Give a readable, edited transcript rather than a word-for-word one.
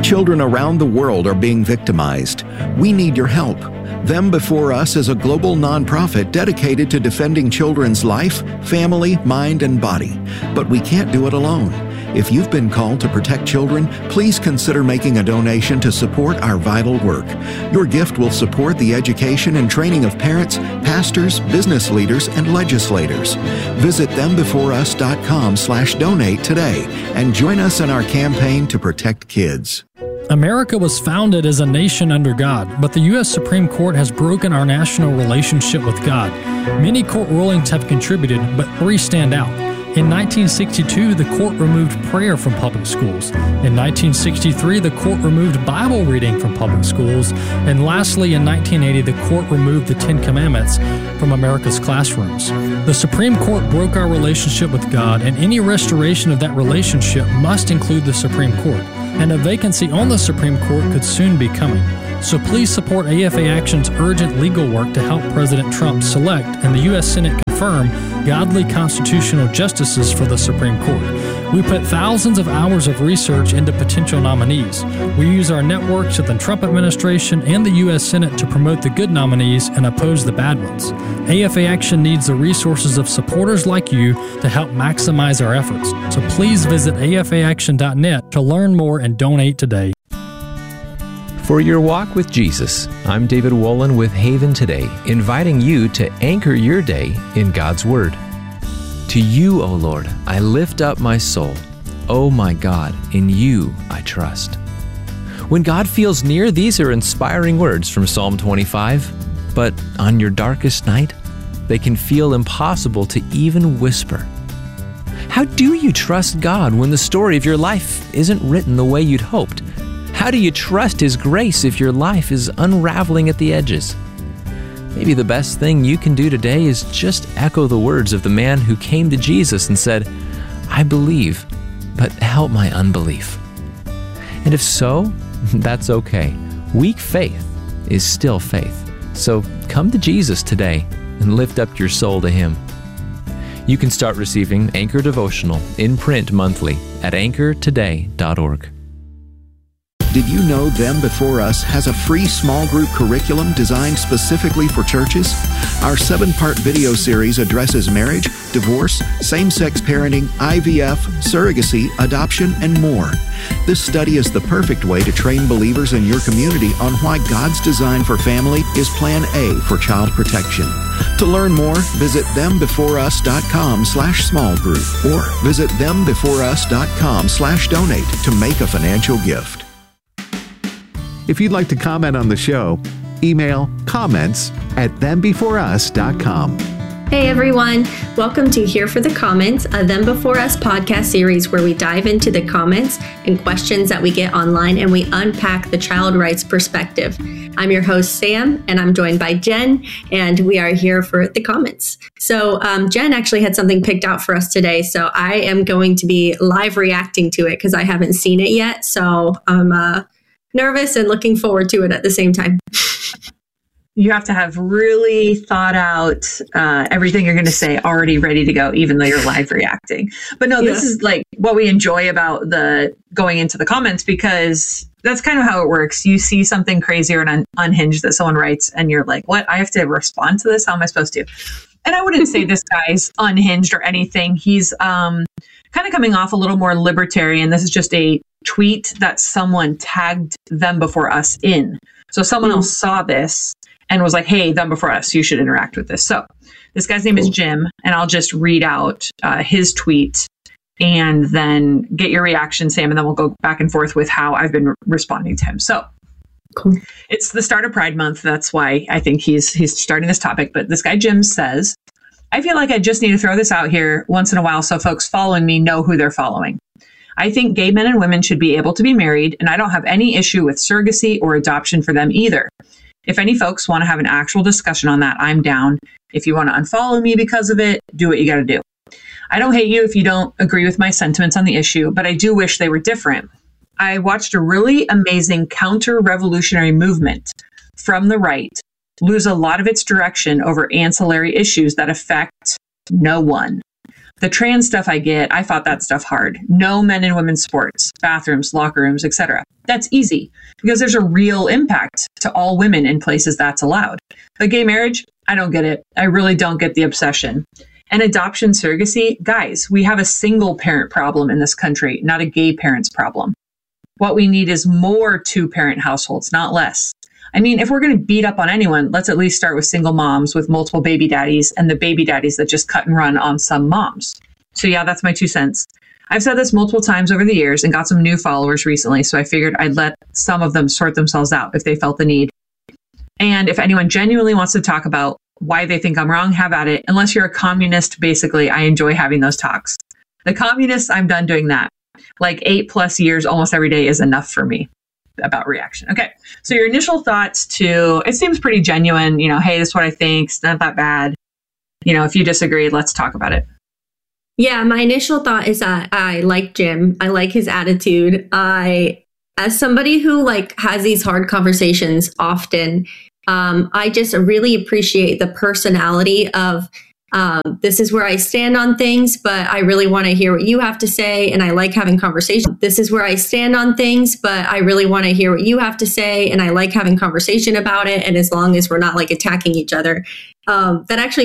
Children around the world are being victimized. We need your help. Them Before Us is a global nonprofit dedicated to defending children's life, family, mind, and body. But we can't do it alone. If you've been called to protect children, please consider making a donation to support our vital work. Your gift will support the education and training of parents, pastors, business leaders, and legislators. Visit thembeforeus.com/donate today and join us in our campaign to protect kids. America was founded as a nation under God, but the U.S. Supreme Court has broken our national relationship with God. Many court rulings have contributed, but 3 stand out. In 1962, the court removed prayer from public schools. In 1963, the court removed Bible reading from public schools. And lastly, in 1980, the court removed the 10 Commandments from America's classrooms. The Supreme Court broke our relationship with God, and any restoration of that relationship must include the Supreme Court. And a vacancy on the Supreme Court could soon be coming. So please support AFA Action's urgent legal work to help President Trump select and the U.S. Senate confirm godly constitutional justices for the Supreme Court. We put thousands of hours of research into potential nominees. We use our networks at the Trump administration and the U.S. Senate to promote the good nominees and oppose the bad ones. AFA Action needs the resources of supporters like you to help maximize our efforts. So please visit afaaction.net to learn more and donate today. For your walk with Jesus, I'm David Wolin with Haven Today, inviting you to anchor your day in God's Word. To you, O Lord, I lift up my soul. O my God, in you I trust. When God feels near, these are inspiring words from Psalm 25. But on your darkest night, they can feel impossible to even whisper. How do you trust God when the story of your life isn't written the way you'd hoped? How do you trust His grace if your life is unraveling at the edges? Maybe the best thing you can do today is just echo the words of the man who came to Jesus and said, I believe, but help my unbelief. And if so, that's okay. Weak faith is still faith. So come to Jesus today and lift up your soul to Him. You can start receiving Anchor Devotional in print monthly at anchortoday.org. Did you know Them Before Us has a free small group curriculum designed specifically for churches? Our 7-part video series addresses marriage, divorce, same-sex parenting, IVF, surrogacy, adoption, and more. This study is the perfect way to train believers in your community on why God's design for family is Plan A for child protection. To learn more, visit thembeforeus.com/small group or visit thembeforeus.com/donate to make a financial gift. If you'd like to comment on the show, email comments@thembeforeus.com. Hey everyone, welcome to Here for the Comments, a Them Before Us podcast series where we dive into the comments and questions that we get online and we unpack the child rights perspective. I'm your host, Sam, and I'm joined by Jen, and we are here for the comments. So Jen actually had something picked out for us today, so I am going to be live reacting to it because I haven't seen it yet, so I'm nervous and looking forward to it at the same time. You have to have really thought out everything you're going to say already ready to go, even though you're live reacting. But no, this is like what we enjoy about the going into the comments, because that's kind of how it works. You see something crazy or unhinged that someone writes and you're like, what? I have to respond to this? How am I supposed to? And I wouldn't say this guy's unhinged or anything. He's kind of coming off a little more libertarian. This is just a tweet that someone tagged Them Before Us in. So someone else saw this and was like, hey, Them Before Us, you should interact with this. So this guy's name is Jim, and I'll just read out his tweet and then get your reaction, Sam, and then we'll go back and forth with how I've been responding to him. So it's the start of Pride Month. That's why I think he's starting this topic. But this guy, Jim, says, I feel like I just need to throw this out here once in a while so folks following me know who they're following. I think gay men and women should be able to be married, and I don't have any issue with surrogacy or adoption for them either. If any folks want to have an actual discussion on that, I'm down. If you want to unfollow me because of it, do what you got to do. I don't hate you if you don't agree with my sentiments on the issue, but I do wish they were different. I watched a really amazing counter-revolutionary movement from the right lose a lot of its direction over ancillary issues that affect no one. The trans stuff I fought that stuff hard. No men and women's sports, bathrooms, locker rooms, etc. That's easy because there's a real impact to all women in places that's allowed. But gay marriage, I don't get it. I really don't get the obsession. And adoption surrogacy, guys, we have a single parent problem in this country, not a gay parents problem. What we need is more two-parent households, not less. I mean, if we're going to beat up on anyone, let's at least start with single moms with multiple baby daddies and the baby daddies that just cut and run on some moms. So yeah, that's my 2 cents. I've said this multiple times over the years and got some new followers recently, so I figured I'd let some of them sort themselves out if they felt the need. And if anyone genuinely wants to talk about why they think I'm wrong, have at it. Unless you're a communist, basically, I enjoy having those talks. The communists, I'm done doing that. Like 8+ years, almost every day is enough for me about reaction. Okay. So your initial thoughts it seems pretty genuine, hey, this is what I think. It's not that bad. If you disagree, let's talk about it. Yeah. My initial thought is that I like Jim. I like his attitude. As somebody who has these hard conversations often, I just really appreciate the personality of, this is where I stand on things, but I really want to hear what you have to say. And I like having conversation. This is where I stand on things, but I really want to hear what you have to say. And I like having conversation about it. And as long as we're not attacking each other, that actually